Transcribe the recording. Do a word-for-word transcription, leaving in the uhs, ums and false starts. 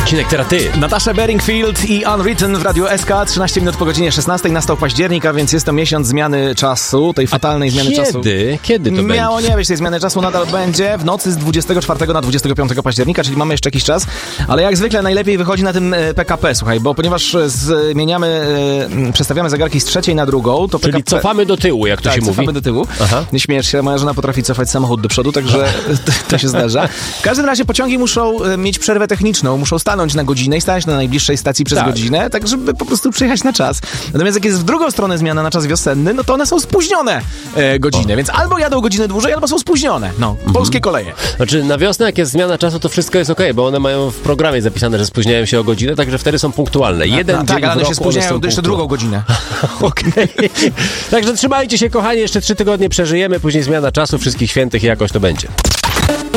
odcinek Teraty. Natasza Bedingfield i Unwritten w Radiu S K. trzynaście minut po godzinie szesnastej. Nastał październik, a więc jest to miesiąc zmiany czasu, tej fatalnej zmiany Kiedy? czasu. Kiedy? Kiedy to będzie? Miało nie być tej zmiany czasu, nadal będzie w nocy z dwudziestego czwartego na dwudziestego piątego października, czyli mamy jeszcze jakiś czas, ale jak zwykle najlepiej wychodzi na tym P K P, słuchaj, bo ponieważ zmieniamy, przestawiamy zegarki z trzeciej na drugą, to Czyli P K P... cofamy do tyłu, jak to tak, się mówi. cofamy do tyłu. Aha. Nie śmiejesz się, moja żona potrafi cofać samochód do przodu, także to, to się zdarza. W każdym razie pociągi muszą mieć przerwę techniczną, muszą stanąć na godzinę i stać na najbliższej stacji przez tak. godzinę, tak żeby po prostu przyjechać na czas. Natomiast jak jest w drugą stronę zmiana na czas wiosenny, no to one są spóźnione e, godziny, o. więc albo jadą godzinę dłużej, albo są spóźnione. No, mhm. polskie koleje. Znaczy na wiosnę, jak jest zmiana czasu, to wszystko jest okej, okay, bo one mają w programie zapisane, że spóźniają się o godzinę, także wtedy są punktualne. Jeden no, dzień tak, ale one w roku się spóźniają one są jeszcze drugą godzinę. Okej. Okay. Także trzymajcie się, kochani, jeszcze trzy tygodnie przeżyjemy, później zmiana czasu, wszystkich świętych i jakoś to będzie.